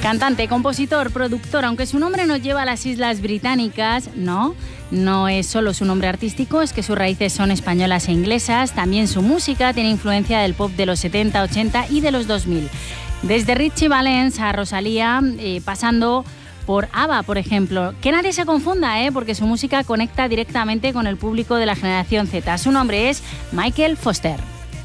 Cantante, compositor, productor, aunque su nombre nos lleva a las Islas Británicas, no es solo su nombre artístico, es que sus raíces son españolas e inglesas. También su música tiene influencia del pop de los 70, 80 y de los 2000. Desde Richie Valens a Rosalía, pasando por ABBA, por ejemplo. Que nadie se confunda, porque su música conecta directamente con el público de la generación Z. Su nombre es Michael Foster.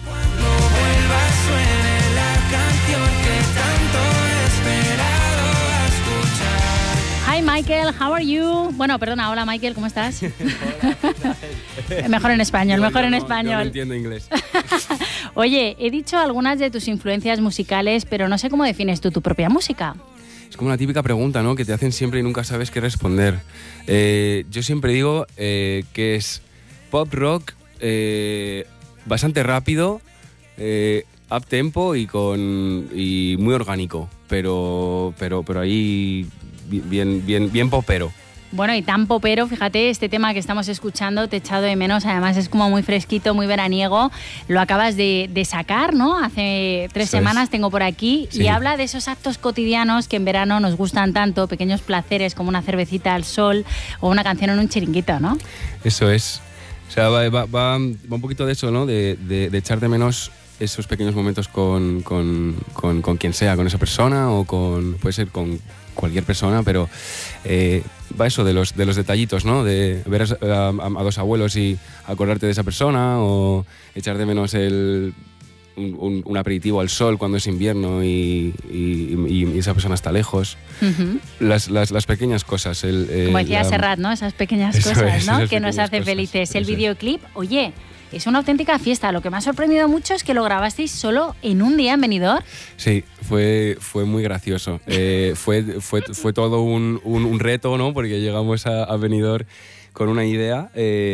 Hi Michael, how are you? Bueno, perdona, hola Michael, ¿cómo estás? Mejor en español, mejor en español. Yo no entiendo inglés. Oye, he dicho algunas de tus influencias musicales, pero no sé cómo defines tú tu propia música. Es como una típica pregunta, ¿no? Que te hacen siempre y nunca sabes qué responder. Yo siempre digo que es pop rock bastante rápido, up tempo y muy orgánico, pero ahí bien popero. Bueno, y tan popero, fíjate, este tema que estamos escuchando, Te he echado de menos, además es como muy fresquito, muy veraniego. Lo acabas de sacar, ¿no? Hace 3 semanas tengo por aquí, sí. Y habla de esos actos cotidianos que en verano nos gustan tanto, pequeños placeres como una cervecita al sol o una canción en un chiringuito, ¿no? Eso es. O sea, va un poquito de eso, ¿no? De echar de menos esos pequeños momentos con quien sea, con esa persona o puede ser con cualquier persona, pero va eso de los detallitos, ¿no? De ver a 2 abuelos y acordarte de esa persona o echar de menos un aperitivo al sol cuando es invierno y esa persona está lejos. Uh-huh. Las pequeñas cosas. Como decía Serrat, ¿no? Esas pequeñas cosas, ¿no? Que nos hacen felices. El videoclip, oye, es una auténtica fiesta. Lo que me ha sorprendido mucho es que lo grabasteis solo en un día en Benidorm. Sí, fue muy gracioso. Fue todo un reto, ¿no? Porque llegamos a Benidorm con una idea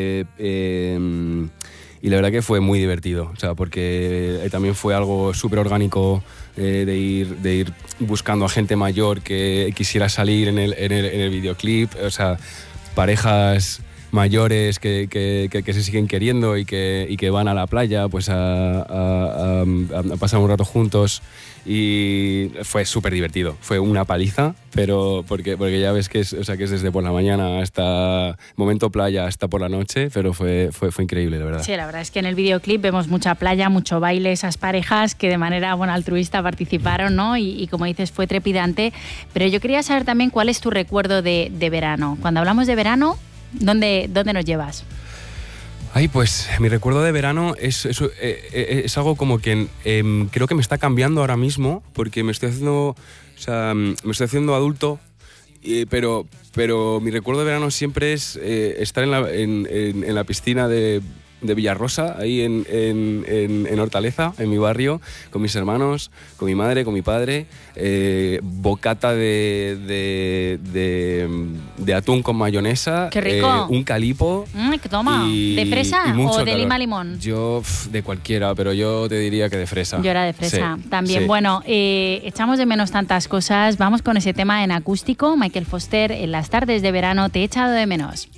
y la verdad que fue muy divertido. O sea, porque también fue algo súper orgánico de ir buscando a gente mayor que quisiera salir en el videoclip. O sea, parejas mayores que se siguen queriendo y que van a la playa pues a pasar un rato juntos, y fue súper divertido. Fue una paliza, pero porque ya ves que es desde por la mañana hasta momento playa hasta por la noche, pero fue increíble, de verdad. Sí, la verdad es que en el videoclip vemos mucha playa, mucho baile, esas parejas que de manera altruista participaron, ¿no? Y como dices, fue trepidante. Pero yo quería saber también cuál es tu recuerdo de verano. Cuando hablamos de verano, ¿Dónde nos llevas? Ay, pues mi recuerdo de verano es algo como que creo que me está cambiando ahora mismo, porque me estoy haciendo adulto, pero mi recuerdo de verano siempre es estar en la piscina de Villarrosa, ahí en Hortaleza, en mi barrio, con mis hermanos, con mi madre, con mi padre, bocata de atún con mayonesa. ¡Qué rico! Un calipo. ¿Qué toma? ¿De fresa o de lima limón? Yo, de cualquiera, pero yo te diría que de fresa. Yo era de fresa, sí, también. Sí. Bueno, echamos de menos tantas cosas. Vamos con ese tema en acústico. Michael Foster, en las tardes de verano, Te he echado de menos.